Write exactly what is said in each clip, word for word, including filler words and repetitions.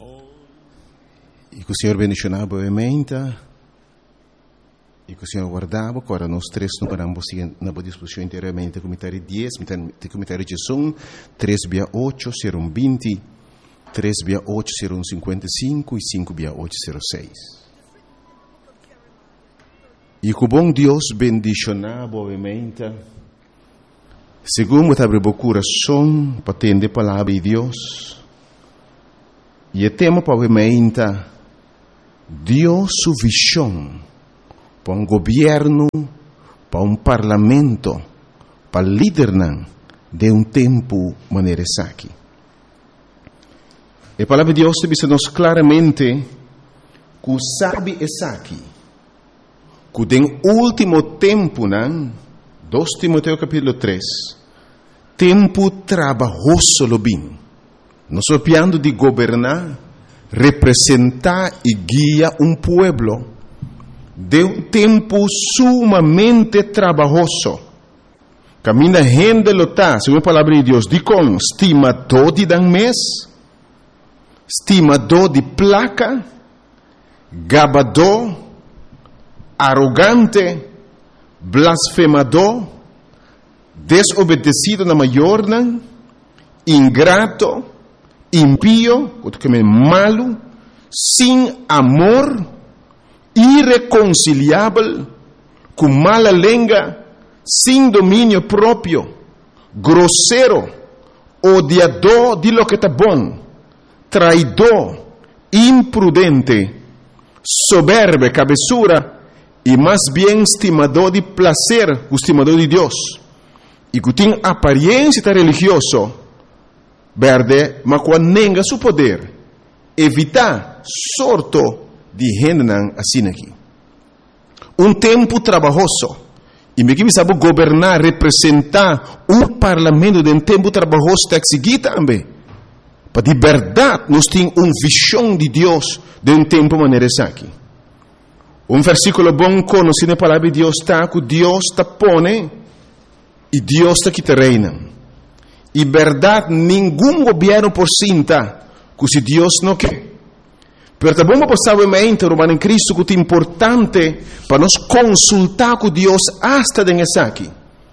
E que o Senhor bendicionava brevemente, e que o Senhor guardava, agora nós três não paramos na boa disposição inteiramente, comentário dez, comentário de som, três via oito, serão vinte, três via oito serão cinquenta e cinco, e cinco via oito serão seis. E que o bom Deus bendicionava brevemente, segundo abre o coração, para atender a palavra de Deus, e o tema brevemente, Deus sua visão para um governo, para um parlamento, para líder de um tempo maneira aqui. A palavra de Deus diz-nos claramente que sabe é aqui, que no último tempo, dois Timoteo capítulo três, tempo trabalhoso lo bem. Nós estamos piando de governar, representar e guiar um pueblo de um tempo sumamente trabalhoso. Camina gente lota, segundo a palavra de Deus, de com estimador de dan mês, estimador de placa, gabador, arrogante, blasfemador, desobedecido na maior, ingrato, impío, malo, sem amor, irreconciliável, com mala língua, sem domínio próprio, grosseiro, odiador de lo que está bom, traidor, imprudente, soberbo, cabeçura, e mais bem estimador de prazer, estimador de Deus, e que tem aparência religiosa, verde, mas quando nega seu poder, evitar sorto de gente assim aqui. Um tempo trabalhoso, e me que sabe governar, representar um parlamento de um tempo trabalhoso está aqui também. Para de verdade, nós temos uma visão de Deus de um tempo maneira aqui. Um versículo bom conhecido na palavra de Deus está que Deus está pone e Deus está que te reina. E verdade, nenhum governo por cinta, que se Deus não quer. Pero também vamos passar o momento, Romano em Cristo, que é importante para nós consultar com Deus hasta dentro aqui.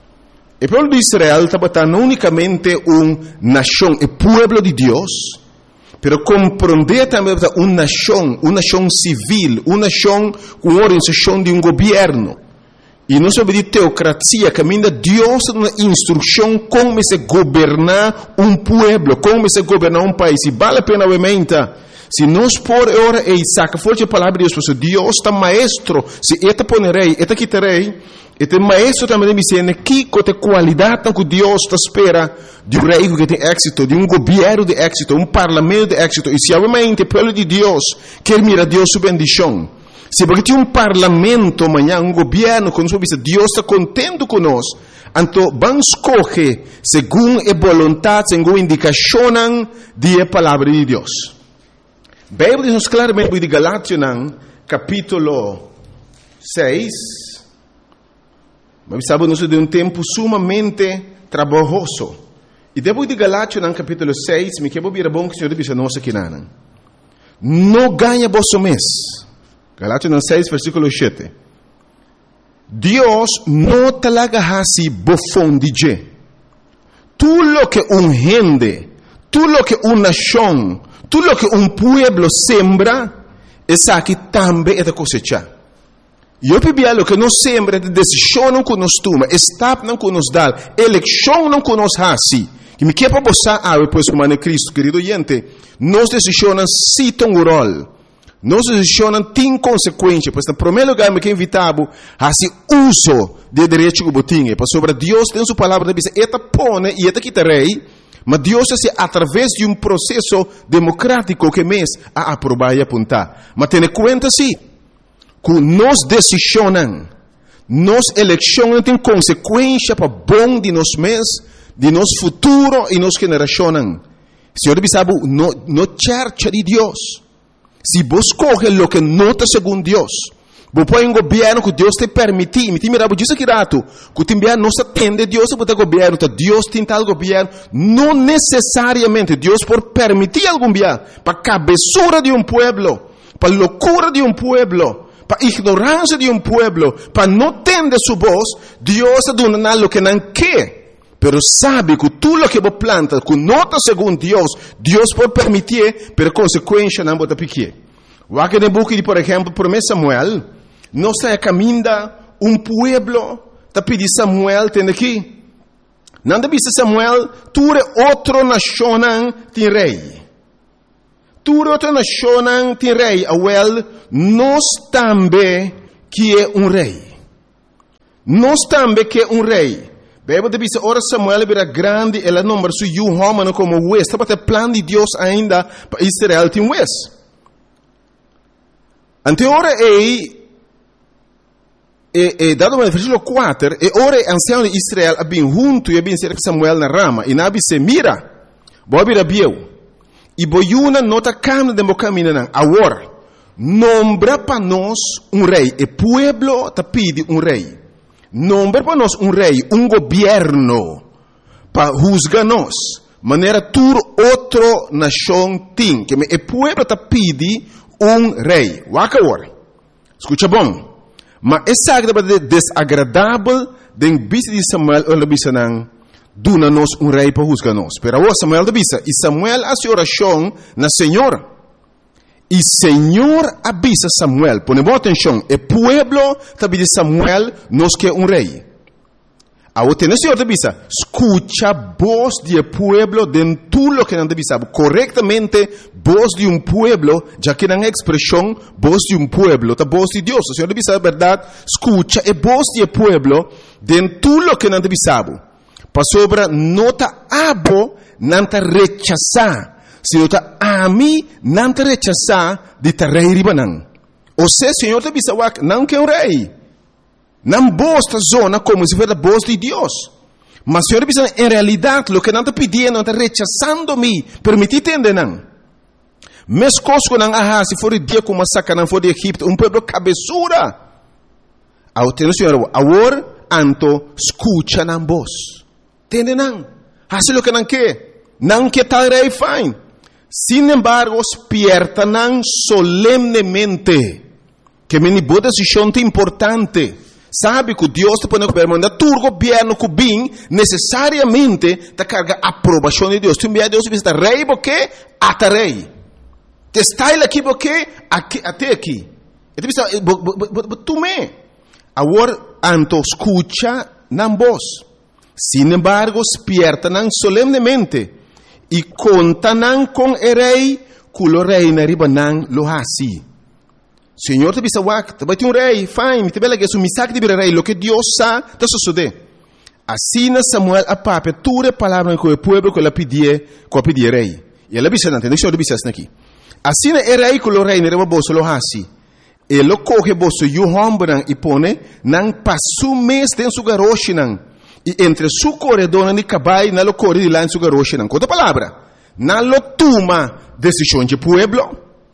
O povo de Israel estava não unicamente uma nação, o povo de Deus, pero compreender também uma nação, uma nação civil, uma nação com organização de um governo. E não sobre de teocracia, caminha Deus uma instrução como se governar um povo, como se governar um país. E vale a pena, obviamente, se nós por hora e saca forte a palavra de Deus, porque Deus está maestro, se eta ponerei, eta quitarei, eta maestro também me ensina que com a qualidade que Deus está espera de um rei que tem êxito, de um governo de êxito, um parlamento de êxito. E se obviamente o povo de Deus quer mirar Deus sua bendição, se porque tem um parlamento amanhã, um governo, quando Deus está contente conosco, então vamos escolher segundo a vontade, segundo a indicação da palavra de Deus. A Bíblia diz claramente de Galátias, capítulo seis, mas sabemos de um tempo sumamente trabalhoso. E depois de Galátias, capítulo seis, me quero vir bom que o Senhor diz a nós aqui, não ganha vosso mês. Galátias seis, versículo sete. Deus não talaga hasi bofão de je. Tudo lo que um gente, tudo lo que uma nação, tudo lo que um pueblo sembra, essa aqui também é da cosecha. E eu pedi lo que nós sembra, é decisão não que nós toma, estado não que nós dá, eleição não que nós hasi. E me quer para você, ah, depois como é Cristo, querido gente, nós decisões citam o rol. Nós decisões têm consequência, pois, no primeiro lugar, me quer invitar a se uso de direito que botinha, pois sobre Deus tem sua palavra, diz, eta pone e eta quitarei, mas Deus é através de um processo democrático que mês a aprovar e apontar. Mas tenha conta sim, que nós decisões, nós eleições têm consequência para bom de nós mês, de nosso futuro e nossa geração. Senhor, sabe, no, no church de Deus. Se vos coge lo que nota segundo Deus, Bo poi un governo que Deus te permite, me te mirava disso aqui rato, que te governo não se atende Deus para o governo, tá Deus tem tal governo, não necessariamente Deus por permitir algum governo, para cabeçura de um pueblo, para loucura de um pueblo, para ignorância de um pueblo, para não tender sua voz, Deus dá algo que não quer. Pero sabe que tudo o que você planta, que nota segundo Deus, Deus pode permitir, por consequência não pode pequer. O aqui no book de, por exemplo, primeiro Samuel, não está caminhando um pueblo, está pedindo Samuel, tem aqui. Não deve ser Samuel, tu é outra nação tem rei. Tu é outra nação tem rei, awel, nós também que é um rei. Nós também que é um rei. Bebe de bisa ora Samuel vira grande e la number su you homem como west, para o plano de Deus ainda para Israel tem west. Ante ora é e e dado no versículo quatro, e ora ancião de Israel abin junto e abin cerca Samuel na rama e nabi se mira. Bo vira bieu. E boiuna nota cam de caminho nan agora. Nombra para nós um rei, e pueblo ta pide um rei. Nombra para nós um rei, um governo para juzgar-nos. Maneira tur outro nação tem, que o pueblo ta pide um rei. Waka ora. Escuta bom. Mas essa é desagradável de bisa de Samuel ou de bisa nang duna-nos um rei para juzgar-nos. Pero o Samuel de bisa, e Samuel hace oração na Senhora. E Senhor avisa Samuel, ponemos atenção, o pueblo também de Samuel nos quer um rei. A o Senhor te avisa, escucha voz de pueblo de tudo que não deve saber. Corretamente, voz de um pueblo, já que não é expressão, voz de um pueblo, a voz de Deus. O Senhor deve saber a verdade, escucha a voz de pueblo de tudo que não deve saber. Para sobre, nota abo, não te rechazar. Se eu te ami, não te rechazar de te rei ribanan. Ou seja, o Senhor te avisa, não quer um rei. Não bosta zona como se fosse a voz de Deus. Mas o Senhor avisa, em realidade, o que não te pedindo, não te rechazando-me, permitir entender, não. Mes coisas que não há, se for o dia como massacre, não for de Egipto, um povo cabeçura. Ao ter o Senhor, agora, anto, escucha na voz. Entende, não? Hace o que não quer. Não quer tal rei, fine. Sin embargo, despiertan solemnemente que me boa decisão importante. Sabe que Deus te põe no governo, tu governo que bem necessariamente te carga aprovação de Deus. Tu me Deus vista rei porque até rei. Te está aqui porque até aqui. E tu vista tu me. Agora anto escucha na voz. Sin embargo, despiertan solemnemente. E contanan com o rei, culo rei na ribanan lo hasi. Senhor te bisa wak, te bati um rei, fine, te bela que su misak de rei, lo que Deus sa, te sucede. Assim na Samuel a pape, ture palavra com o povo que la pedie, que pedie rei. E ela bisa não, deixa eu bisa aqui. Assim na o rei culo rei na riba boso lo hasi. E lo coge boso yu hombran e pone, nang pasu mes den su garoshi nang. E entre su corredor de cabai na lo corre de lá em su garoche não. Outra palavra, na lo toma decisão de pueblo,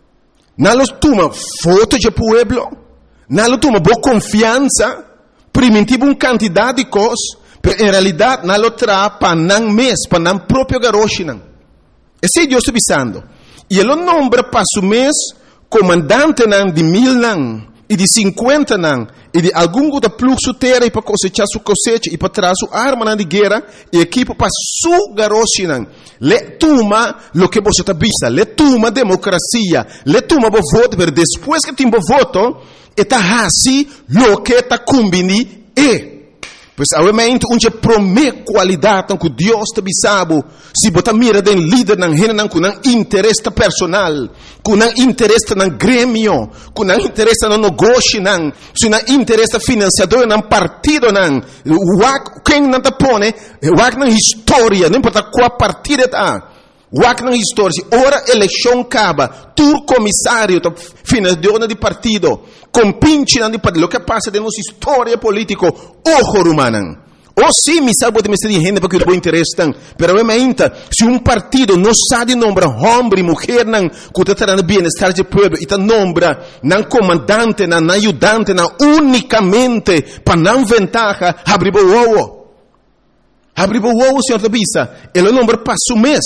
na lo toma foto de pueblo, na lo toma boa confiança, primitivo um quantidade de coisas, mas em realidade na lo tra para não mês, para não próprio garoche não. Esse é Deus está avisando. E ele nombra para su mês comandante não de mil não. E de cinquenta nan, e de algum da fluxo terra e para cosechar sua cosecha e para trazer sua arma de guerra e equipo para su garoche nan. Le toma lo que você está vista, le toma democracia, le toma bo voto, pero depois que tem bo voto, eta hasi lo que está combini e. Pois obviamente onde promete qualidade que Deus te bisabo, se botar mira den líder nan hena nan com nan interesse personal, com nan interesse nan grêmio, com nan interesse nan negócio nan, se nan interesse financiador nan partido nan, wak quem nan te pone, wak nan história, não importa qual partido está. Wak na história, ora eleição acaba, tu comissário, financiador de partido, compinche de partido, o que passa de nossa história política, ojo rumanan, Ou sim, me salvo de me ser gente porque eu não interesse tan. Pero realmente, se um partido não sabe nombrar homem e mulher não, que está trazendo bem-estar do povo, e está nombra não comandante, não ajudante, não unicamente para não ventaja, abre o ovo. Abre o ovo, senhor da bisa. Ele nombra para o mês.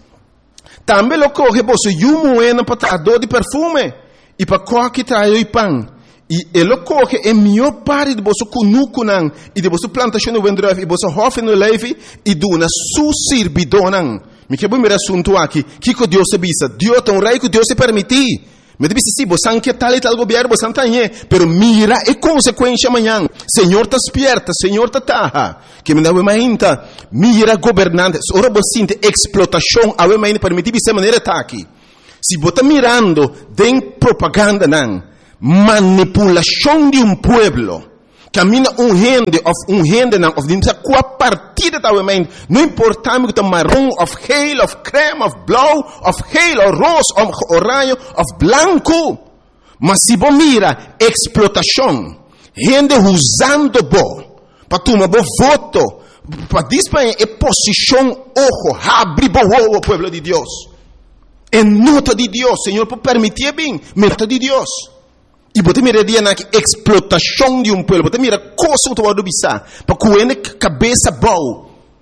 Também lo coge, você, e um moeda para dor de perfume, e para coque trai o pão. E ele coge a melhor parte de você cunuco não, e de você plantação no vendreve, e você hofe no leve, e duna su servidor não. Me quero me assunto aqui, que que Deus se bisa? Deus é um rei que Deus se permite. Me diz sim, você não quer tal e tal governo, você não tem, pero mira a consequência amanhã. Senhor está despierta, Senhor está taha. Que me dá uma ainda, mira governantes, ora você sente explotação, a uma ainda permitir de maneira tá aqui. Se você está mirando, tem propaganda não. Manipulação de um pueblo, camina um gente, of um gente não, of dimsa qua partida da mente, não importa me que tá marrom, of geel, of creme, of blau, of geel, of rosa, of orange, of blanco, mas se você mira explotação, gente usando bo, para tomar bo voto, para disparar a posição, ojo, abre bo o pueblo de Deus, em nota de Deus, Senhor, por permitir bem, nota de Deus. E você mira dia na explotação de um povo, você mira coisa que você bisa, para que a cabeça boa,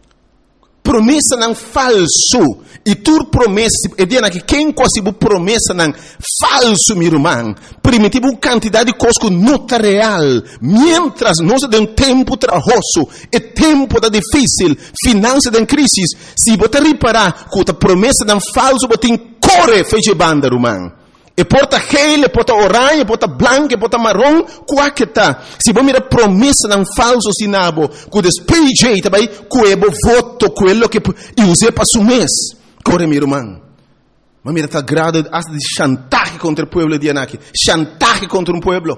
promessa não falso, e tu promessa, e dia na que quem consegue promessa não falso, meu irmão, primitivo uma quantidade de coisas que não está real, mientras nós de um tempo trabalhoso, e tempo da difícil, finança da crise, se você reparar que a promessa não falso, você corre, fez banda, irmão. E porta gel, e porta orange, porta branco, e porta marrom, qual que tá? Se você mira promessa não falso sinabo, que despeje, também, que é voto, quello que eu usei para o mês. Corre, meu irmão. Mas mira, tá grado de chantaje contra o povo de Anaki. Chantaje contra um povo.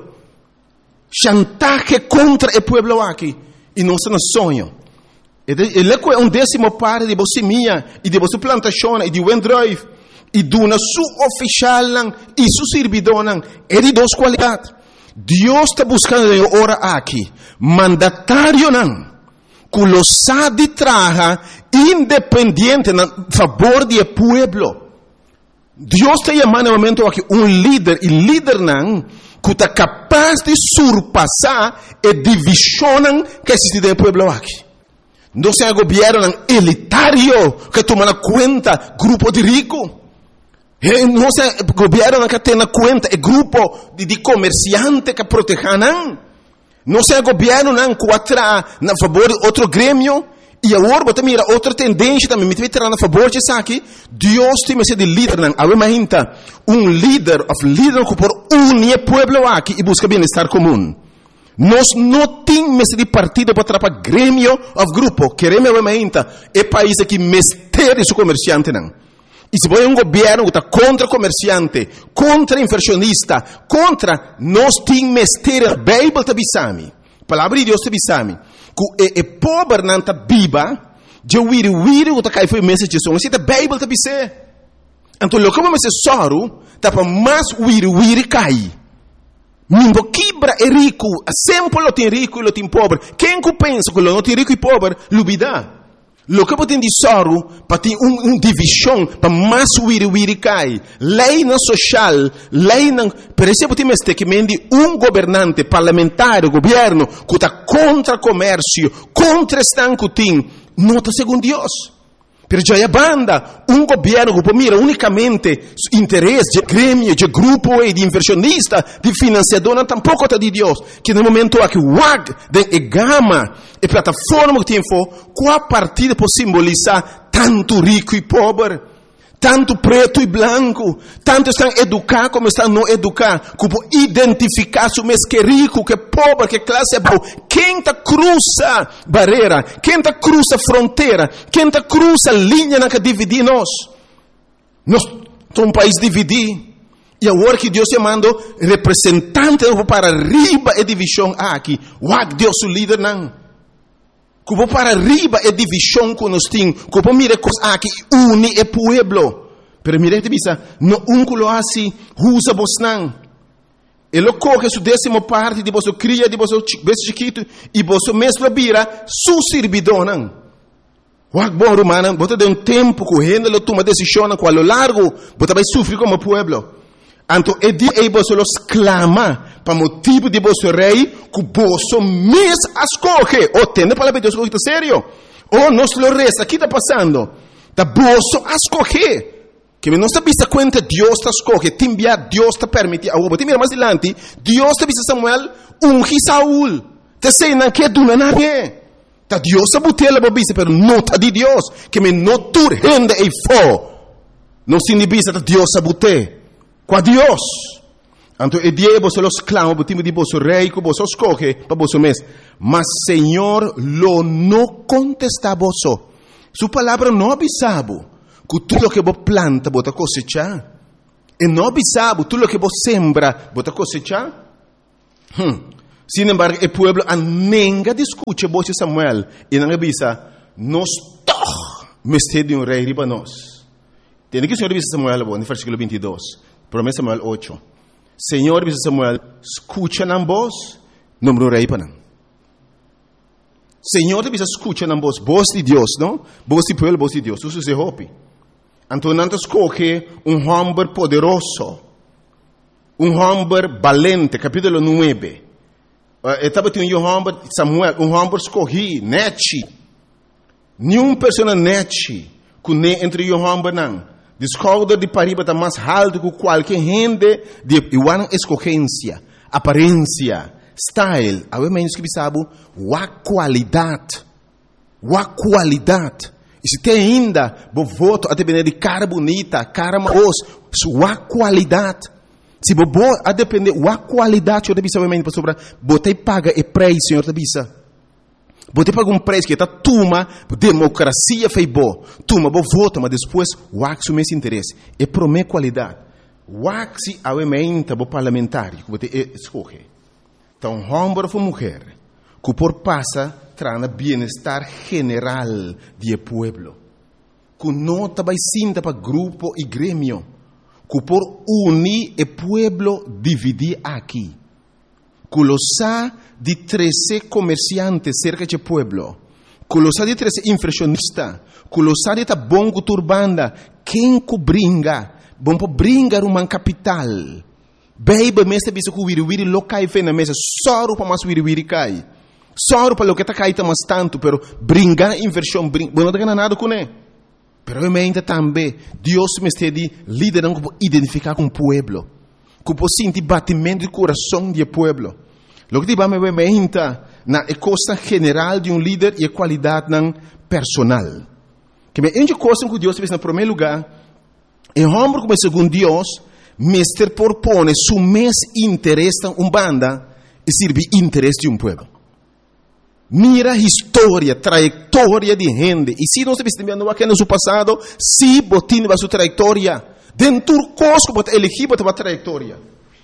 Chantaje contra o povo aqui. E não se nos sonho. Ele é um décimo parte de você minha, e de você plantação, e de Wendrive. E duna su oficial e su servidor é de duas qualidades. Deus está buscando ora aqui mandatário não, que lo sabe traja independente a favor do povo. Deus está chamando no momento aqui um líder e líder não que está capaz de surpassar a divisão que existe no povo aqui. Não se é governo elitário que toma conta grupo de ricos. Não se governo que tem conta é grupo de, de comerciantes que protegem. Não se governo que atra a favor de outro grêmio. E agora você mira outra tendência também. Me tirar a favor disso aqui. Deus tem que ser de líder. Imagina um líder, of líder que por unir o povo aqui e busca bem-estar comum. Nós não temos de partido para atrapalhar grêmio of grupo. Queremos imagina é país que mestre su comerciante não. E se você um governo que está contra comerciante, contra inversionista, contra nós temos mestre a Bíblia te bisami. Palavra de Deus te bisami. Que é pobre não está viva, de wiri wiri que está cai foi mensagem só. Se a Bíblia te bise. Então lo como se soro, tá para mais wiri wiri cai. Nimbo quebra é rico, sempre lo tem rico e lo tem pobre. Quem que pensa que lo não tem rico e pobre, lubida. Lo que você tem de soro, para ter uma um divisão, para mais wiri wiri cai. Lei não social, lei não... Por exemplo, tem este que mende um governante parlamentar, governo, que está contra comércio, contra estanco tem, não está segundo Deus. Pero já é banda, um governo que mira unicamente interesse de grêmio, de grupo e de inversionista, de financiador, não tampouco está de Deus. Que no momento aqui, o W A G, de gama e plataforma que tem for, qual partida pode simbolizar tanto rico e pobre, tanto preto e branco, tanto estão educados como estão não educados, que pode identificar se o mês que é rico, que é pobre, que classe é boa. Quem está cruza barreira, quem está cruza fronteira, quem está cruza linha que divide nós. Nós somos um país dividido. E agora que Deus te mandou representante para arriba a divisão aqui, o A G Deus o líder não. Que vou para arriba é divisão que nós temos. Que vou mirar coisas aqui, une o povo. Pero mire, te bisa, no um que lo assim, usa vos não. Ele coge sua décima parte de você cria, de você bebê chiquito, e você mesmo vira su servidor, não? O bom romano, você tem um tempo correndo, ele toma decisão, com a lo largo, você vai sofrer como pueblo. Então, é dia que você los clama, para motivo de você rei, que você mesmo escolhe. Ou tem para ver Deus, está sério? Ou nós lo resta, o que está passando? Da você escolhe. Que não está vista conta, Deus está escolhe, te enviar, Deus está permite. Agora, mira mais adiante, Deus está vista Samuel, ungi Saúl. Te sei, não quer do nada. Ta Deus está botando a vista, pero não está de Deus. Que me não turrende e fo. Não se vista, ta Deus está botando. Com Deus. Então, é dia que você los clama, o time de você rei, que você escolhe, para você mesmo. Mas, Senhor, lo não contesta a você. Sua palavra não avisava. Que tudo que você planta, você cosecha. E não avisava, tudo que você sembra, você cosecha. Hum. Sin embargo, o povo nunca discute você Samuel. E não avisa, nós todos mestre de um rei riba nós. Tem que o Senhor avisa Samuel, no versículo vinte e dois. Promessa Samuel oito. Senhor avisa Samuel, escucha na voz, número rei para não. Senhor avisa, escucha na voz, voz de Deus, não? Voz de povo, voz de Deus. Isso se hope. Então, não escolhe um homem poderoso, um homem valente, capítulo nove. Estava tendo um homem, Samuel, um homem escolhi, nete. Nenhuma pessoa nete, que nem entre um homem não. Descobre de pariba está mais alto que qualquer gente de igual escolhência, aparência, style. A menos que sabe, a qualidade, a qualidade. E se tem ainda, o voto a depender de cara bonita, cara maus, sua qualidade. Se você a depender da qualidade, eu te aviso sobre, você paga o preço, Senhor, te avisa. Você paga um preço que está toma, democracia fez bom, toma, você vota, mas depois, o axo mesmo interesse. É para minha qualidade. O axo é o parlamentar, que você escolhe. Então, homem ou mulher, que por passa, traz bem-estar general do povo. Que não está sinta para grupo e grêmio. Que por unir o povo dividir aqui. Que los ha de treze comerciantes cerca do povo. Que los ha de treze inflacionistas. Que los ha de ta bom turbanda. Quem que bringa? Bom para bringar uma capital. Baby, mestre, bisa que o wiri-wiri lo cai na mesa. Só para mais wiri-wiri cai. Só para o que está caindo mais tanto, pero brincar inversão, brincar, não está ganhando nada com ele. Pero eu me também, Deus me está de liderando para identificar com o povo, para sentir batimento de coração do povo. O que eu me na coisa general de um líder e a qualidade personal. Que me ende coisa que Deus fez no primeiro lugar, é homem como segundo Deus, mestre propõe seu mês interesse em uma banda e serve interesse de um povo. Mira a história, trajetória de gente. E se nós estamos aqui no seu passado, se botin a sua trajetória, dentro do cosco, bota elegir, bota a trajetória.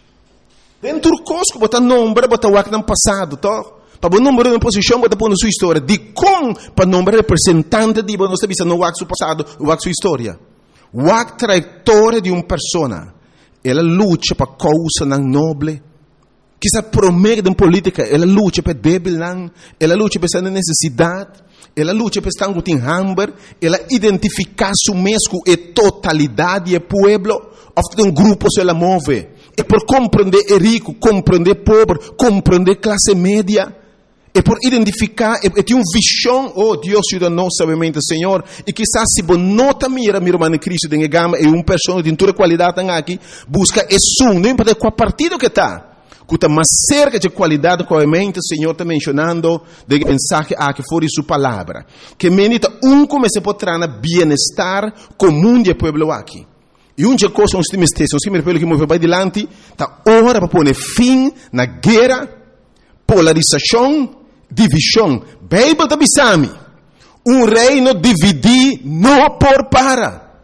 Dentro do cosco, bota nome, bota o no passado, tá? Para o número de posição, bota pôr na sua história. De como, para o nome representante de nós estamos no seu passado, o sua história. A trajetória de uma pessoa, ela luta para causa não nobre. Que se promete em política, ela luta para débil, ela luta para essa necessidade, ela luta para estar com hambre, ela identifica su mesmo e totalidade do povo, ofta um grupo se ela move. É por compreender o rico, compreender o pobre, compreender a classe média, é por identificar, é, é ter uma visão, oh Deus ajuda-nos, sabemente, Senhor, e quizás se você não mira, meu irmão em Cristo, tem gama, é uma pessoa de toda qualidade aqui, busca é som, não importa qual partido que está. Que está mais cerca de qualidade que o Senhor está mencionando de mensagem a que for sua palavra. Que menita um como se pode trazer bem-estar comum do povo aqui. E uma coisa nós temos que ter, nós temos que mover para adiante, está hora para pôr fim na guerra, polarização, divisão. Bíblia está bisami. Um reino dividir não por para.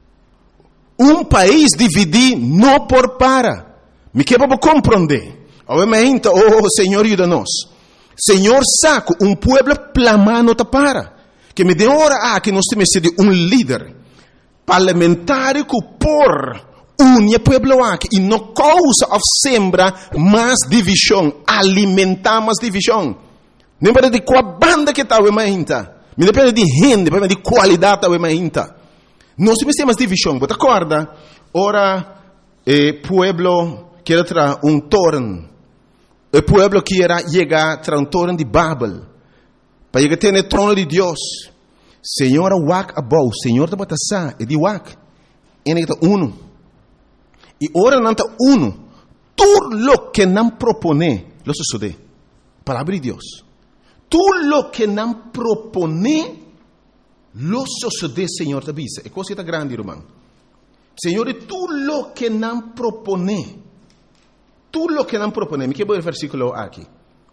Um país dividir não por para. Me quer para compreender. Obviamente, oh Senhor, ajuda-nos. Senhor, saco um povo plamando tá para. Que me dê hora a que nós temos de um líder parlamentar que por une pueblo aqui e não causa of sembra mais divisão, alimentar mais divisão. Não depende de qual banda que está o mainta, não depende de gente, depende de qualidade o mainta. Não se mais divisão, você acorda? Ora, o pueblo quer trazer um torno, o pueblo quer chegar a trazer um torno de Babel, para chegar a ter o trono de Deus. Senhor, wak abou, Senhor da batasa, e de wak, e nem uno. E ora não está uno, tudo lo que não propone, lo sucede. Palavra de Deus. Tudo lo que não propone, lo sucede, Senhor da bisa. É coisa grande, irmão. Senhor, tudo lo que não propone, tudo lo que não propone. Me quero ver o versículo aqui.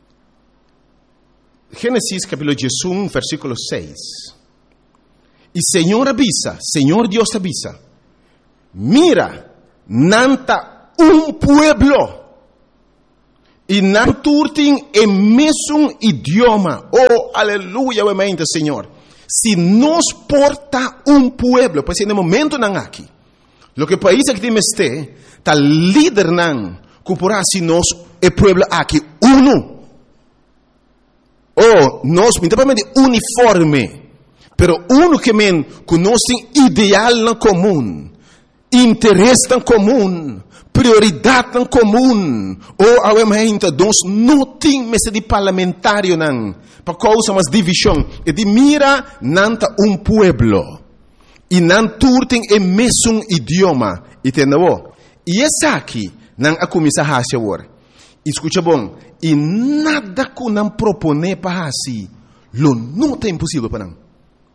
Gênesis capítulo um, versículo seis. E Senhor avisa, Senhor Deus avisa, mira, nanta um pueblo, e não turtem o mesmo idioma. Oh, aleluia, mente, Senhor. Se nos porta um pueblo, pois no momento não aqui, lo que país que temos este, tá líder não, cupurá se nós o pueblo aqui uno. Oh, nós, minimamente uniforme. Pero uno que men conhece ideal na comum, interesse na comum, prioridade na comum. Ou ao momento nós não temos de parlamentário não, para causa mais divisão. E de mira nanta um pueblo e não turtem o mesmo idioma. E entendeu? E essa aqui não a começar a fazer agora. Escuta bom. E nada que não propone para assim, lo não é impossível para não.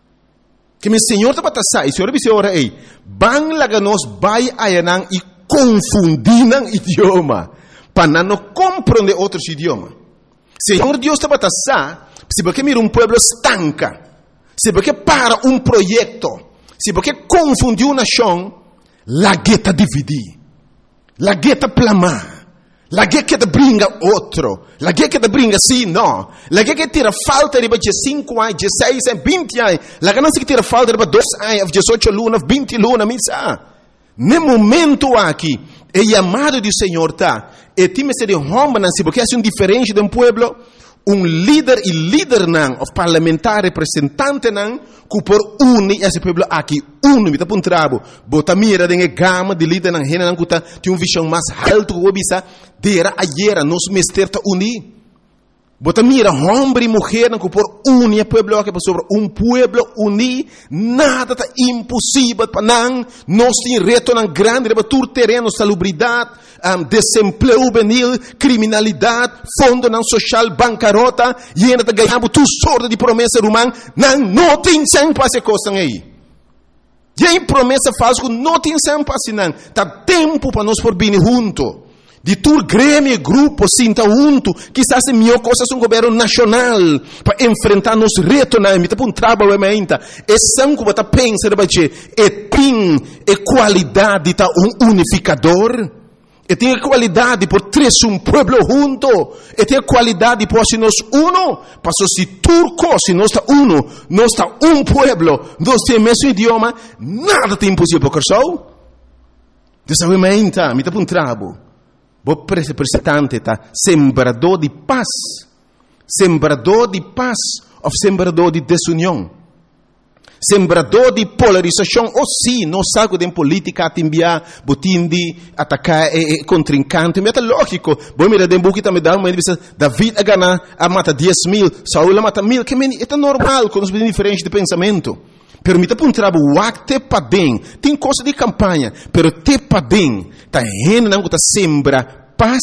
Que meu Senhor está batasa, e o Senhor disse ora ei, bang laga nos vai ayanang e confundir nang idioma, para não compreender outros idiomas. Senhor Deus está batasa, se porque mira um pueblo estanca, se porque para um projeto, se porque confundiu uma nação, la gueta dividir, la gueta plamar. La guerra que te brinca outro. La guerra que te brinca sim, não. La guerra que tira falta de cinco anos, dezesseis anos, vinte anos. La ganância que tira falta de dois anos, dezoito lunas, vinte lunas, misa. No momento aqui, o chamado do Senhor está. E time se de homem, porque é um diferente de um pueblo. Um líder e líder não, o parlamentar representante não, que por unir esse pueblo aqui, uno, me tá por um trabo, bota mira de gama de líder não, rena não, que tem uma visão mais alta, que bisa, dera ayer, nos mester ta unir. Bota mira, homem e mulher não, que por unir o pueblo aqui, sobre um pueblo unir, nada tá impossível para não, nós tem reto não grande, para tur terreno, salubridade, um, desemprego juvenil, criminalidade, fundo não social, bancarrota, e ainda tá ganhando tu sorte de promessa humana, não, não tem sem passe coisa aí. E aí promessa falsa, não tem sem passe não, tá tempo para nós por vir junto. De tur grêmio, grupo, sinta junto, quizás é melhor coisa um governo nacional para enfrentar nos retos na emita para um trabalho ementa. É sangue para pensar de é tem é qualidade tá um unificador. E tem a qualidade por três um pueblo junto. E tem a qualidade por se nós uno, passou se turco, se nós está uno, nós está um pueblo, nós temos o mesmo idioma, nada tem impossível para o coração. Dessa ementa, emita para um trabalho. Vou representante, tá? Sembrador de paz. Sembrador de paz ou sembrador de desunião. Sembrador de polarização. Ou sim, não sabe de política a enviar, botim de atacar e, e contrincante. Mas é lógico. Vou mirar de um pouco também dá uma dizer David a ganhar a mata dez mil, Saul a mata mil. Que é normal quando nós diferentes de pensamento. Pero me tá para um trabalho, te pa bem, tem coisa de campanha, pero te pa bem, tá rena não tá sembra paz,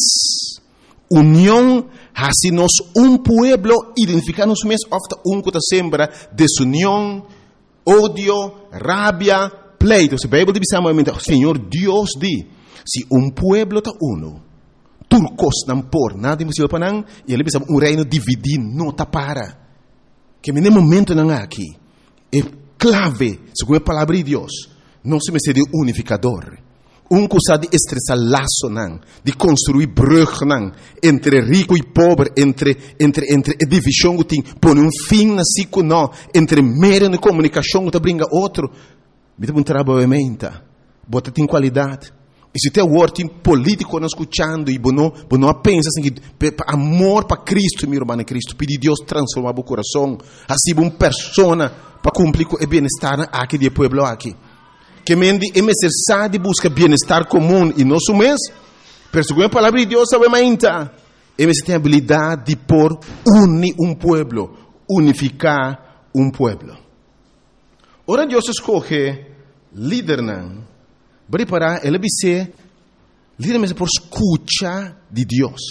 união, assim nós um pueblo identificar-nos mesmo, ofta um que tá sembra desunião, ódio, rabia, pleito. Se a Bíblia diz amamente, Senhor Deus diz, se um pueblo tá uno, turcos não por nada impossível para não, e ele diz um reino dividido não tá para, que no momento não aqui, é clave, segundo a palavra de Deus, não se me seria unificador. Um coisa de estressar laço, não, de construir brug, não, entre rico e pobre, entre, entre, entre a divisão que tem, põe um fim na ciclo, não, entre meio de comunicação que brinca outro. Me dá um trabalho em mente, bota tem qualidade. E se tem word político não escutando e não não pensa assim que amor para Cristo, meu irmão em Cristo, pedir Deus transformar o coração, assim uma pessoa para cumprir o bem-estar aqui do povo aqui. Que mendi é necessário buscar bem-estar comum e nosso mês, pero segundo a palavra de Deus, sabe mais ainda, é necessário ter a habilidade de por unir um povo, unificar um povo. Ora Deus escolhe líder não. Preparar, ele vai ser líder por escuta de Deus.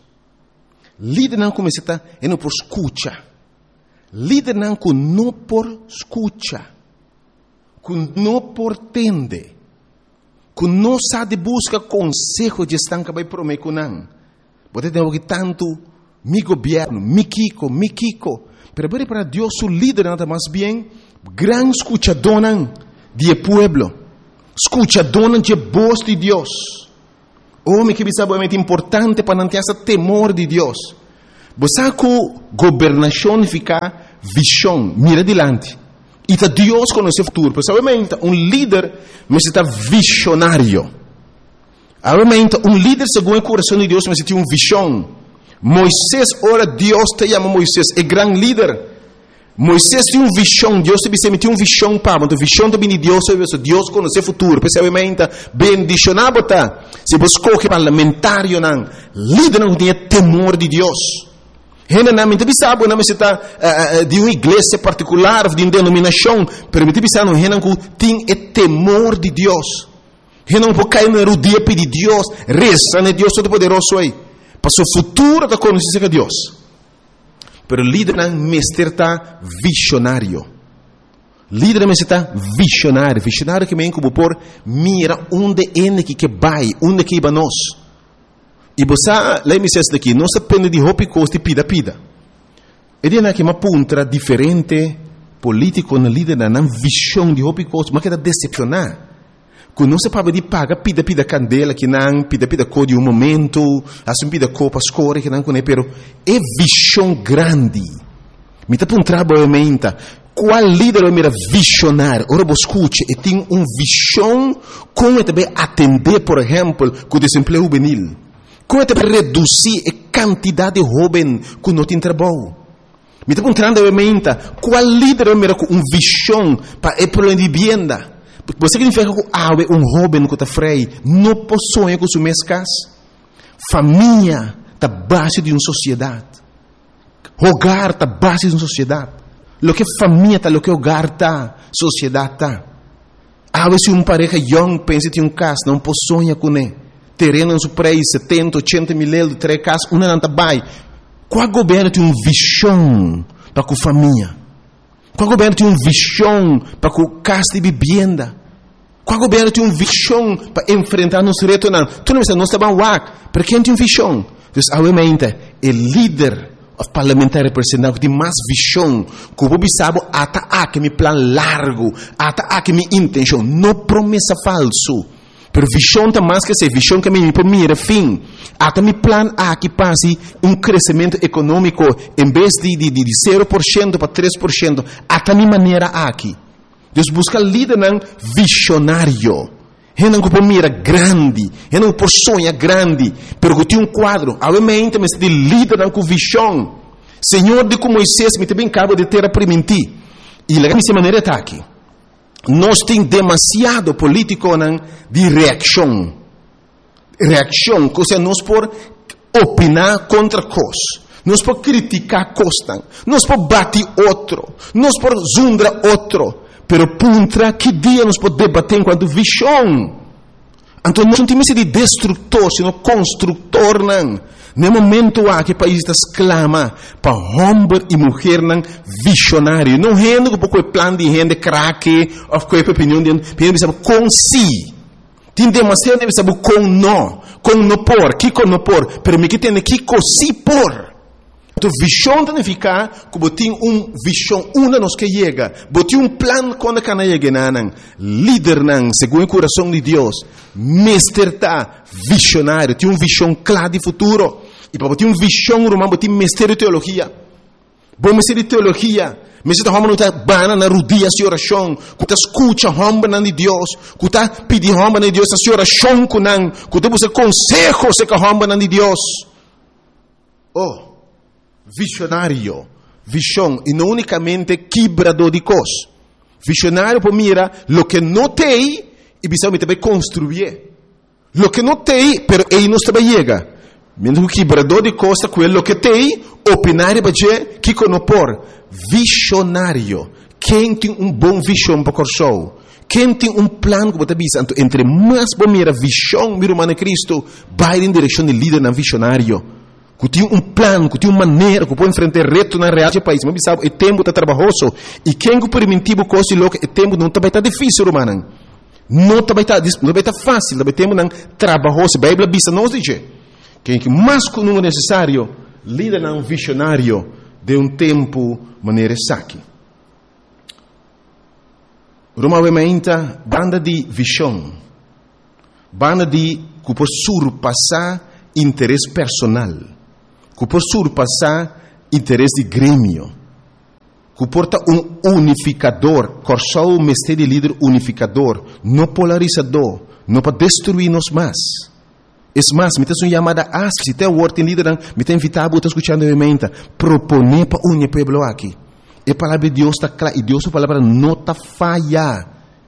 Líder não começa a é não por escuta. Líder não com não por escuta. Com não por tende. Com não sabe busca conselho de estar que vai prometer com não. Pode ter algo tanto mi governo, mi Kiko, mi Kiko. Pero para Deus o líder nada mais bem gran escuchador de pueblo. Escucha, dona de voz de Deus. Homem que sabe é importante para não ter esse temor de Deus. Você com governação fica visão, mira adiante. E tá Deus conhece o futuro. Porque obviamente um líder necessita visionário. Obviamente um líder segundo o coração de Deus necessita uma visão. Moisés, ora Deus te chama Moisés, é grande líder. Moisés tinha uma visão, Deus te tinha uma visão para, mas a visão também de Deus é Deus conhece o futuro, percebimento, bendicionado tá. Se você escolhe parlamentário não, líder não tem temor de Deus. Ele não me sabe, não está de uma igreja particular, de uma denominação, mas me sabe não, ele não tem temor de Deus. Ele não pode cair no dia pedir Deus, reza, né Deus todo poderoso aí, para o futuro da conhecer de Deus. Pero líder não está visionário. Líder não está visionário. Visionário que vem como por mira onde é que vai, onde que vai nós. E você, lá me diz daqui, não se depende de roupa e costa e pida, pida. Ele é que uma puntra diferente, político, na líder não visão de roupa e costa, mas que está decepcionar. Quando não se pode de paga, pida, pida candela, que não, pida, pida cor de um momento, assim pida copa, escora, que não conhece, pero é visão grande. Me está um trabalho, qual líder é mira visionário? Ora, você escute, e tem uma visão como também atender, por exemplo, com o desemprego juvenil. Como também reduzir a quantidade de jovens que não tem trabalho. Me está perguntando, qual líder é mira com uma visão para o problema de vivienda? Você significa que há um jovem que está freio, não possui com sua mescas. Família está base de uma sociedade. Hogar está base de uma sociedade. Lo que família está, lo que hogar está, sociedade está. Há vezes uma pareja young pensa que tem um caso, não possui com ele. Terreno no seu preço, setenta, oitenta mil euros, três casas, uma não está bem. Qual governo tem uma visão para a família? Qual governo tem uma visão para a casa de vivenda? Qual governo tem uma visão para enfrentar nos retos? Não, tu não estás bem wak, para quem tem uma visão? Então, obviamente, o líder parlamentar representante tem mais visão, que o povo sabe até aqui meu plano largo, até aqui minha intenção, não promessa falso. Pero visão está mais que ser visão que me por mim era fim. Até meu plano aqui passe um crescimento econômico em vez de, de, de zero por cento para três por cento. Até minha maneira aqui. Deus busca líder não visionário. Ele não por mira grande, ele não por sonha grande, pero que tem um quadro. Obviamente, mas de líder não com visão. Senhor de como Moisés me também acaba de ter a permitir. E a minha maneira está aqui. Nós temos demasiado político não, de reação. Reação, ou seja, nós por opinar contra coisas. Nós por criticar coisas. Nós por bater outro. Nós por zundar outro. Pero puntra, que dia nós podemos debater enquanto visão? Então nós não temos de destrutor, sino construtor. Não. No momento há que o país está exclama para homem e mulher não visionário. Não é um pouco o plano de gente craque, ou com a opinião de gente, sabe com si. Tem demasiado de saber com não, com não por, que com não por, pero me que tem que com si por. Então, visão significa que tem uma visão, uma nos que chega, tem um plano quando cana chega, não, líder não, segundo o coração de Deus, mestre está visionário, tem uma visão clara de futuro, e para ter uma visão romana, tem mestre de teologia, bom mestre de teologia, Mas se homem não está bana na rodilha de oração, que está escuta homem de Deus, que está pedindo homem de Deus a oração com não, que está buscando consejos com homem de Deus. Oh, visionário, visão, e não unicamente quebrador de coisas. Visionário para mira, lo que não tem, e precisa também construir. Lo que não tem, pero ele não está chega. Mesmo que quebrador de costa, quello que tem, opinar e bater, que conopor. Visionário. Quem tem um bom visão para o show? Quem tem um plano que você bisa? Entre mais bom mira visão, mira humano Cristo, vai em direção de líder na visionário. Que tem um plano, que tem uma maneira, que pode enfrentar reto na real do país. Mas sabe, é tempo está trabalhoso. E quem que permitivo coisa louca, é tempo não está está difícil, humano. Não está não está fácil, não tempo não trabalhoso. A Bíblia bisa nos diz. Quem que mais que não é necessário, líder não visionário de um tempo maneira saque. Provavelmente, banda de visão, banda de que por surpassar interesse personal, que por surpassar interesse de grêmio, que porta um unificador, corsou o mestre de líder unificador, não polarizador, não para destruir-nos mais. É mais, me tem uma chamada a se tem o word em líder, me tem invitado a escutar novamente, proponer para unir o povo aqui. E a palavra de Deus está clara, e Deus a palavra não está falha.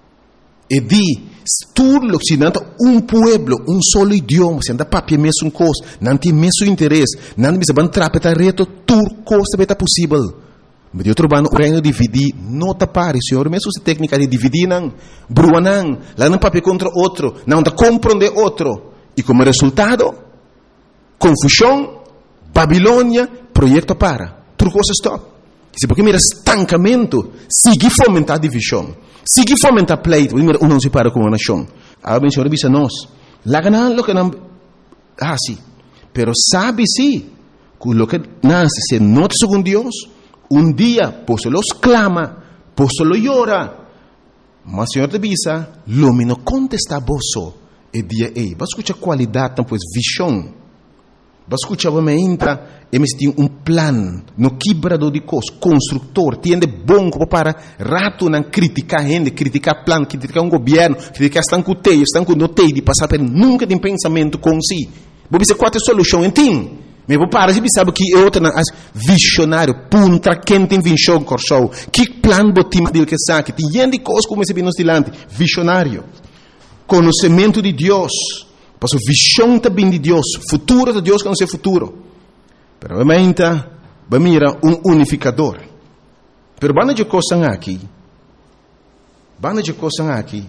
E di, tudo se não um povo, um solo idioma, se não papel mesmo coisa, não tem mesmo interesse, não tem mesmo trapeta reto, tudo coisa está possível. Mas eu trabalho no reino de dividir, não está pare, senhor, mesmo se técnica de dividir, não, brua não, lá não papel contra outro, não está compreender outro. E como resultado, confusão, Babilônia, projeto para. Tudo coisa stop. Se porque mira estancamento, sigue fomentar divisão, sigue fomentar pleito, mira um não se para com uma nação. A bem senhor bisa nós, lá ganhar lo que não, ah sim, pero sabe sim, que lo que nasce se nota segundo Deus, um dia, posso los clama, posso lo llora, mas senhor te bisa, lo mino contesta boso. E dia ei, vai escutar qualidade, então, pois, visão. Vai escutar, vai entra, e me tem um plano, no quebrador de coisas, construtor, tem de bom para rato não criticar gente, criticar plano, criticar um governo, criticar estão com teio, estão com notei de passar por nunca tem pensamento com si. Vou dizer qual é a solução, entende? Mas vou parar, você sabe que é outra, visionário, punta, quem tem visão, corsou, que plano botim dele que sabe, tem gente de coisas como esse nos dilante, visionário. Conhecimento de Deus, pois a visão também de Deus, futuro de Deus que não é futuro. Pero obviamente, vai mirar um unificador. Pero banda de coisas aqui, banda de coisas aqui,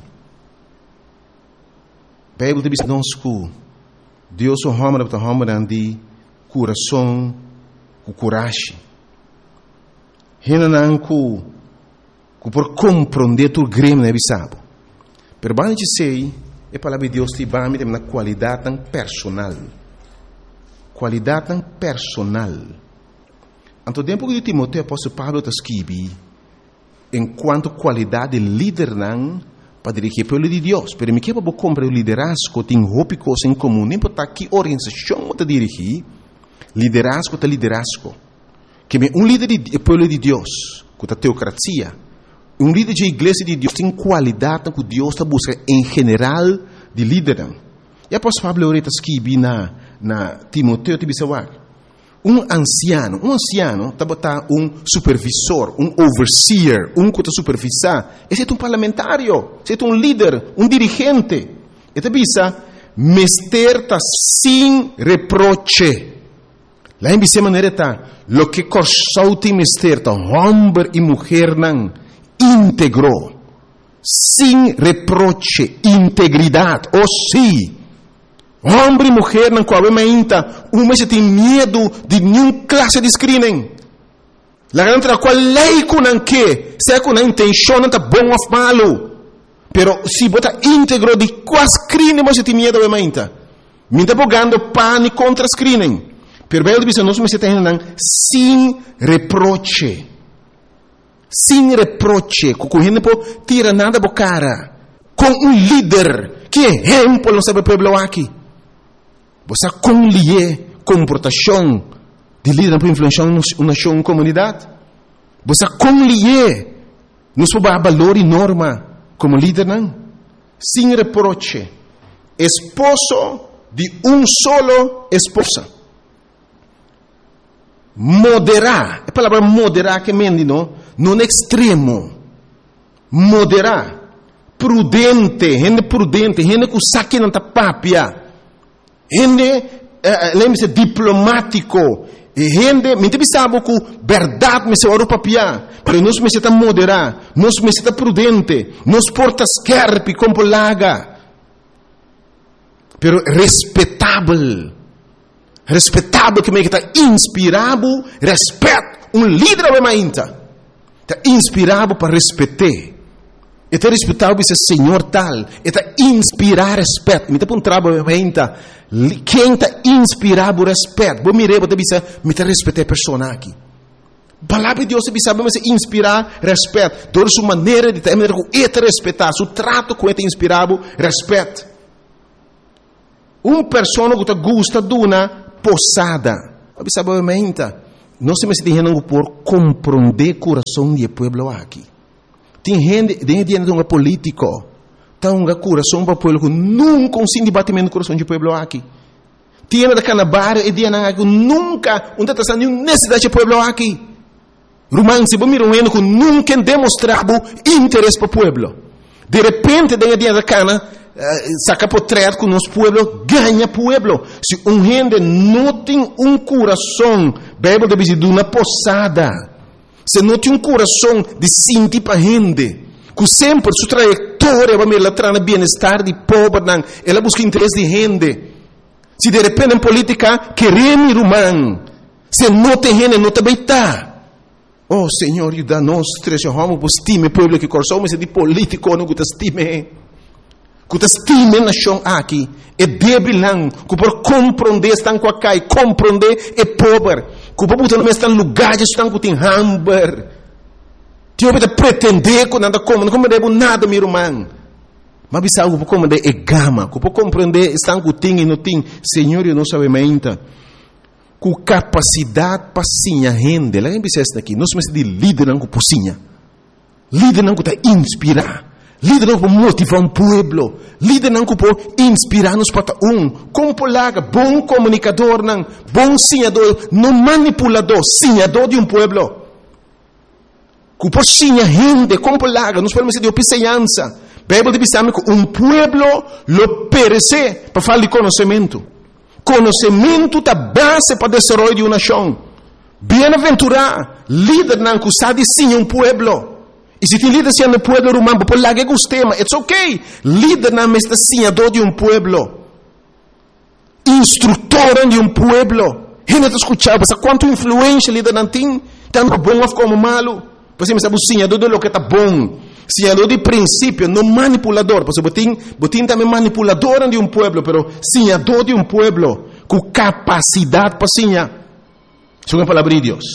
a Bíblia diz nos que Deus é o homem para o homem de coração, com coragem. Ele não que por compreender tu grêmio não é sabe. Pero banda de sei, a palavra de Deus te vai me na qualidade tão personal. Qualidade tão personal. Anto tempo que Timoteo apóstolo Paulo está escrevendo, enquanto qualidade de líder não para dirigir o povo de Deus. Pero me quer para comprar o liderazgo, tem roupa coisa em comum, nem para que organização está dirigir, liderazgo está liderazgo. Que um líder do povo de Deus, com a teocracia, um líder de igreja de Deus tem qualidade que Deus está buscando em geral de líder. E após Pablo está escrevendo na, na Timoteo, um anciano, um anciano está botando um supervisor, um overseer, um que está supervisar. Esse é um parlamentário, esse é um líder, um dirigente. E está bisa, mester está sem reproche. Lá em bisa maneira está, lo que corsou tem mester está, homem e mulher não, íntegro, sem reproche, integridade, ou sim, homem e mulher não coabita, uma se tem medo de nenhuma classe de screening. La grande qual lei com não que, se com a intenção não está bom ou malo, pero se bota íntegro de qual screening você tem medo de mainta, me está bogando pânico contra screening, pero bem de nós me tem sem reproche. Sem reproche, com gente não tira nada da cara, com um líder que exemplo não sabe o povo aqui. Você conlier comportação de líder para influenciar uma nação, uma comunidade. Você com lhe, nos pode valor e norma como líder, não? Sem reproche. Esposo de um solo esposa. Moderar. A palavra moderar que mende, não? Não extremo. Moderar. Prudente. Gente prudente. Gente que saque na tapapia. Gente, uh, lembre-se, diplomático. Gente, me sabe que verdade me se ora papia. Mas nós me se moderar. Nós me se prudente. Nós porta scherpi como laga. Pero respeitável. Respeitável que me está inspirado, respeito. Um líder é mais ainda. Está inspirado para respeitar. Está respeitado esse senhor tal. Está inspirado respeito. Me está um trabalho ainda. Quem está inspirado respeito. Vou me rever, me está respeitar a pessoa aqui. A palavra de Deus sabe me inspirar respeito. Toda sua maneira de ter, está respeitar. Seu trato com ele inspirado respeito. Uma pessoa que gosta de uma posada. Obviamente, não se me está por compreender o coração do povo aqui. Tem gente, tem gente que é político, tem um coração para o povo que nunca consegue debatimento do coração do povo aqui. Tem gente que na barra e tem gente que nunca, não está nenhuma necessidade do povo aqui. Romano, se você mira um que nunca demonstrava interesse para o povo. De repente, tem gente que Uh, saca potreado com o nosso povo, ganha povo. Se um gente não tem um coração, Bíblia deve dizer, de uma posada. Se não tem um coração de sentir para a gente, que sempre sua trajetória vai me levar no bem-estar de povo, ela busca interesse de gente. Se de repente em política, queremos ir humano, se não tem gente, não também está. Oh Senhor, ajuda-nos, trecho, vamos para estima, povo que coração, mas é de político, não que estime. Que te estime na nação aqui, é débil não, que por compreender estão com a cai, compreender é pobre, que por botar no mesmo lugar estão com tem hamburger, te ouve pretender que nada como, não compreender nada meu irmão, mas bisa algo por compreender é gama, que por compreender estão com tem e não tem, Senhor eu não sabe ainda, com capacidade para sim a gente, lá em Bicesta aqui, nós somos de líder não com pocinha, líder não que te inspirar. Líder não para motivar um povo. Líder não para inspirar-nos para um. Como polaga, bom comunicador, não, bom sinhador, não manipulador, sinhador de um povo. Que por sinha gente, como polaga, nós podemos dizer de opiceança. Bíblia diz que um povo lo perece para falar de conhecimento. Conhecimento é a base para o desenvolvimento de uma nação. Bem-aventurado, líder não que sabe sim um povo. E se tem líder sendo povo romano, por lá que gostei, mas it's okay. Líder não é senhador de um povo. Instrutor de um povo. Gente está escutando, mas quanto influência líder não tem, tanto bom como malo. Você me sabe o senhador de lo que está bom. Senhador de princípio, não manipulador. Porque botim, botim também manipulador de um povo, mas senhador de um povo, com capacidade para senhar. Isso é a palavra de Deus.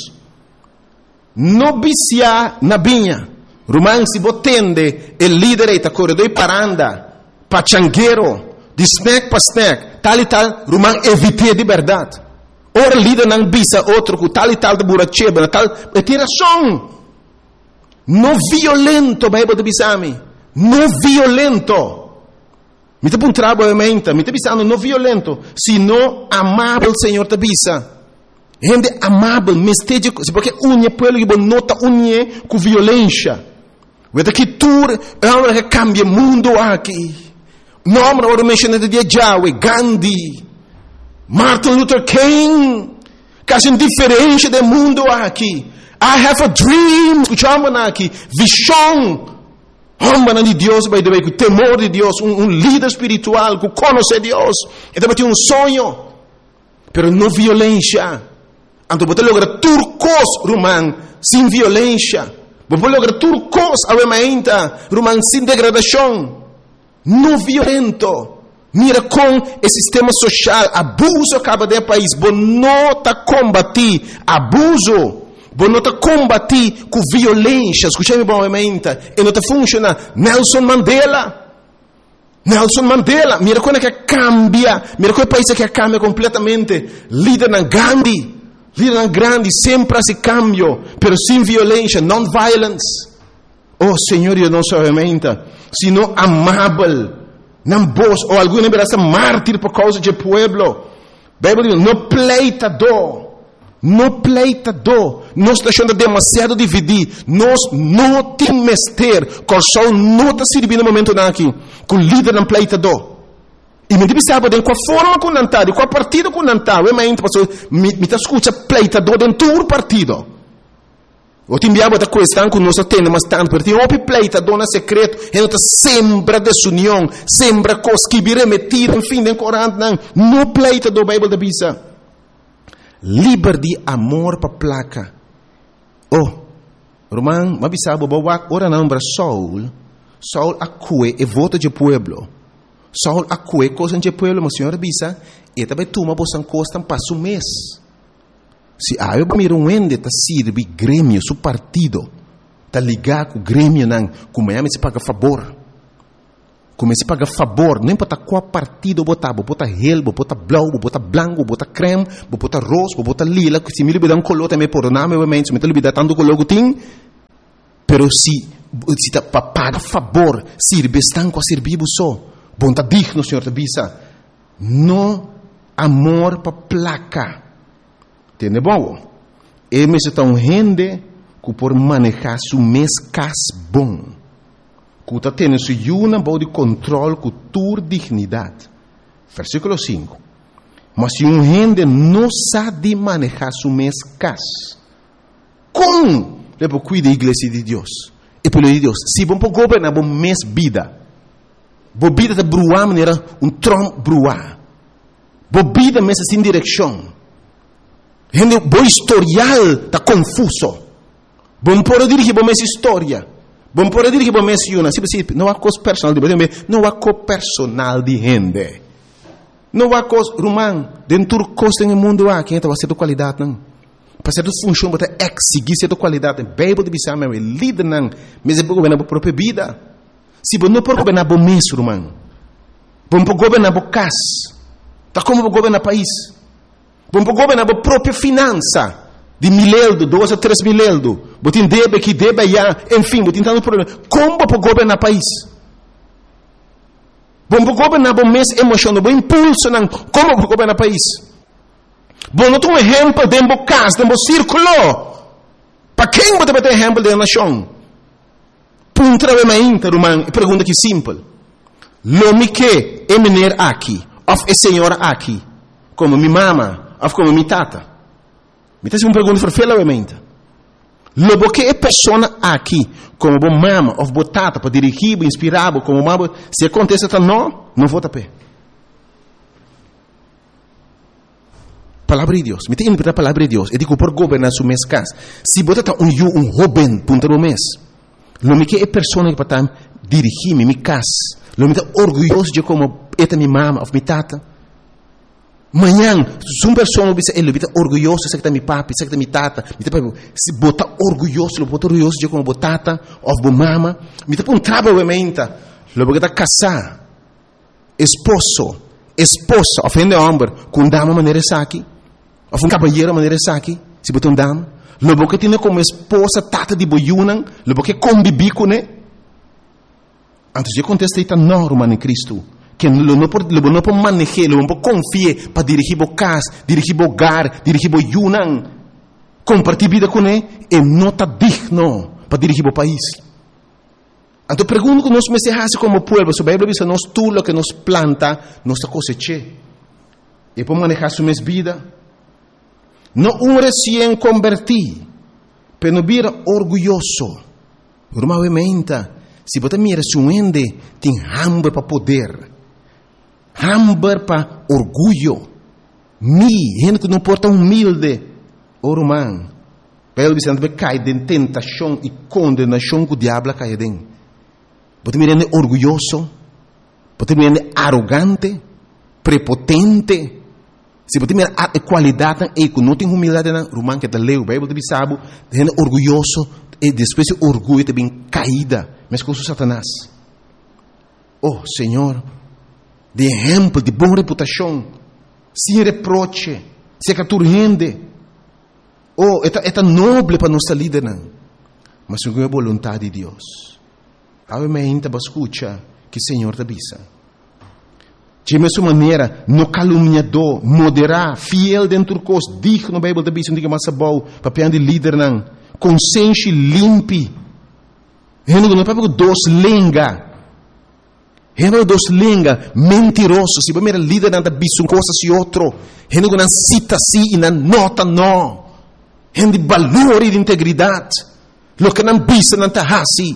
Não viciar na vinha. Romano se botende el líder eta corredor paranda, pachangueiro, de snack para snack, tal e tal, Romano evite de verdade. Ora líder não bisa outro com tal e tal de buracheba, tal, é tiração. Não violento, Bíblia de bisami. Não violento. Me te puntrabo a mente, me te bisando não violento, sino amável, Senhor te bisa. Gente amável, mestejo, porque unha pueblo que nota unha com violência. Vete que tu é uma que cambia o mundo aqui. Nome agora mencionado de Yahweh, Gandhi, Martin Luther King, quase diferente do mundo aqui. I have a dream, escutamos aqui, visão, homem de Deus, by the way, com temor de Deus, um, um líder espiritual, que conhece Deus, e também tem um sonho, pero não violência. Então você logra turcos, romano, sem violência. Você logra turcos, ainda, romano, sem degradação. Não violento. Mira com o sistema social, abuso acaba de país. Você não está combatir abuso. Você não está combatir com violência. Escute-me bem, e não está funcionando. Nelson Mandela. Nelson Mandela. Mira como é que cambia. Mira como é o país que cambia completamente. Líder na Gandhi. Líder grande, sempre esse cambio, pero sem violência, non-violence. Oh, Senhor, eu não somente, sino amável, não vos, ou alguém verá mártir por causa do povo. Bíblia diz, não pleitador, não pleitador, nós estamos deixando demasiado dividir, nós não temos mestre, qual só não está servindo no momento aqui, com o líder não pleitador. E me diz, sabe, de qual forma com nantar, de qual partido com nantar, eu me me me escuta pleitador dentro do partido. O te enviava da questão que nós temos, mas tanto, porque tem um pleitador na secreto, e nós sembra desunião, sembra coisas que virem metidas, enfim, em Corão, não, não pleitador, a Bíblia da Bisa. Liberdade, amor para placa. Oh, Romão, mas sabe, ora não, para Saul, Saul acue e vota de pueblo. Saul acue coisa de pueblo, mas senhor Bisa, e também toma bosan costa para um mês. Se a eu miro um ende tá sirve grêmio, su partido, tá ligar com o grêmio não, como é se paga favor, como se paga favor, não importa qual partido botar, botar relbo, botar blau, botar branco, botar creme, botar rosa, botar lila, que se me libera um color também por nome, obviamente, se me libera tanto color que tem, pero se se tá para pagar favor, sirve estão com a servir só, bom tá digno, senhor te bisa, no amor para placa. Entende bom? E me se tão rende que por manejar su mês cas bom. Que está tendo su yuna bom de controle com tua dignidade. Versículo cinco. Mas se um rende não sabe manejar su mês cas, como ele cuida da igreja de Deus? E pelo de Deus, se bom para governar bom mês vida, bom vida de bruar maneira um trom bruar, bom vida mês sem direção. Gente, bom historial está confuso. Bom por dirigir bom essa história. Bom por dirigir bom essa uma. Não há coisa personal de gente. Não há coisa personal de gente. Não há coisa romano. Dentro do coisa no mundo há quem está fazendo qualidade não. Para ser função para exigir certa qualidade. Bíblia de bisama é líder não. Mas é para governar a própria vida. Se bom não por governar bom mês romano. Bom por governar bom casa. Tá como para governar país. Bom para governar a própria finança de mileldo, dois a três mileldo. Botin debe que debe já, enfim, botin tanto problema. Como para governar o país? Bom para governar o mês emocional, bom impulso, não. Como para governar o país? Bom, não tem um exemplo de um casa, de um círculo. Para quem você vai ter exemplo de nação? Punta de uma interromã, pergunta que simples. Lo me que é menino aqui, of é senhora aqui, como minha mama. Of como mi tata. Mi tata é uma pergunta para obviamente. Lobo que é pessoa aqui, como bom mama, ou bom tata, para dirigir, para inspirar, como mama, se acontece tá não, não vou tapar. Palavra de Deus. Me tem interpretar a palavra de Deus. Eu digo por governar su mês casa. Se você tá um um jovem, punta no mês. Lobo que é pessoa que para dirigir mi casa. Lobo que é orgulhoso de como esta minha mama, ou mi tata. Manhã, se uma pessoa ele está orgulhoso, sei que está meu papi, sei que está minha tata, se botar orgulhoso, botar orgulhoso de como botata, ou bo mama, me está um trabalho obviamente, logo que está casar, esposo, esposa, ofende homem, com dama maneira aqui, ou um cavalheiro maneira aqui, se botar um dama, logo que tem como esposa tata de boiunan, logo que convive com ele, antes de acontecer está normal em Cristo. Que não não pode não pode manejar, não pode confiar para dirigir o casa, dirigir o hogar, dirigir o yunan, compartilhar vida com ele, e não está digno para dirigir o país. Então pergunto que nós me se como povo, se a Bíblia diz nós tudo o que nos planta, nós cosecha. E para manejar sua vida, não um recém convertido, mas não vira orgulhoso. Normalmente, se você mira se um ende tem hambre para poder. Hambre para orgulho. Mi, gente que não porta humilde. O romano. Pelo Vicente vai cair de tentação e condenação que o diabo cai dentro. Pode me render orgulhoso. Pode me render arrogante. Prepotente. Se pode me render qualidade e que não tem humildade na romano que está leu. Bíblia de Sabo. Rende orgulhoso. E depois o orgulho também caída. Mas com o Satanás. Oh, Senhor. De exemplo, de boa reputação, sem reproche, sem que tu rende. Oh, esta, esta noble para nossa líder, não. Mas segundo a vontade de Deus. Obviamente, você escuta que o Senhor te avisa. De mesma maneira, no caluniador, moderar, fiel dentro do curso, digno no Bíblia te avisa, não diga mais bom, papel de líder, não. Consciência limpe. Não é para dois lenga. Não é dois lenga, mentiroso. Se você é líder, não te avisa uma coisa e outra. Não cita assim e não nota não. Não de valor e de integridade. Lo que não visa, não te assim.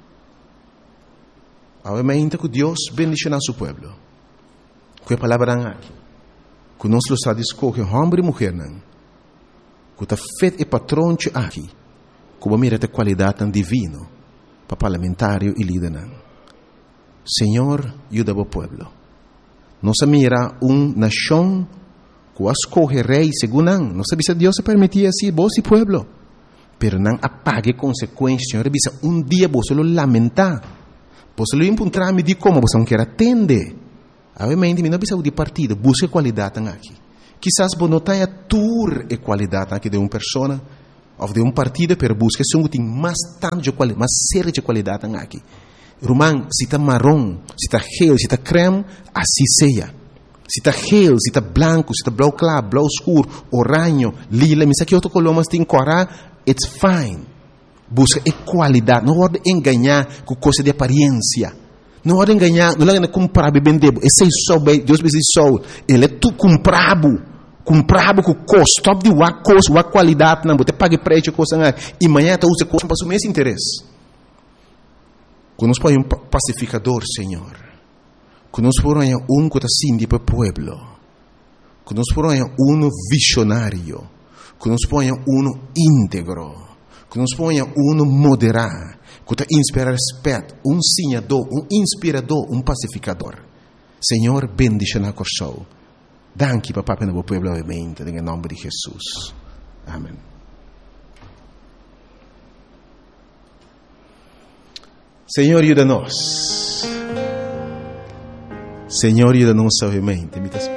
Obviamente que Deus bendicioná seu povo. Que a palavra aqui. Que nós lo está escolher homem e mulher não. Que está feito e patrão aqui. Que mira a qualidade tão divino para parlamentário e líder não. Senhor, ajuda o povo. Nós mira uma nação que escolhe rei segundo não. Nós sabemos que Deus se permitia assim vos e povo. Pero não apague consequências. Senhor, bisa um dia você lo lamentar. Você lo encontrar me de como você não quer atender. Obviamente, não precisa de partido, busque qualidade aqui. Quizás você não tenha tour e qualidade aqui de uma pessoa ou de um partido, mas busque se tem mais tanto de qualidade, mais série de qualidade aqui. Romão, se está marrom, se está gel, se está creme, assim seja. Se está gel, se está branco, se está blau claro, blau escuro, oranho, lila, mas aqui outro color, mas tem cora, it's fine. Busca qualidade, não pode enganar com coisa de aparência. Não pode enganar, não pode comprar e vender. Esse é só, Deus me diz só, ele é tu comprado, comprado com custo, top de uma coisa, uma qualidade, não, você paga preço, coisa, e amanhã você usa coisa para o mesmo interesse. Quando nós põe um pacificador, Senhor, quando nós põe um que está assim para o povo, quando nós põe um visionário, quando nós põe um íntegro, que nos ponha um moderar, que te inspira respeito, um sinhador, um inspirador, um pacificador. Senhor, bendice na corção. Danke, papá, para o povo, obviamente, em nome de Jesus. Amém. Senhor, ajuda-nos. Senhor, ajuda-nos, obviamente.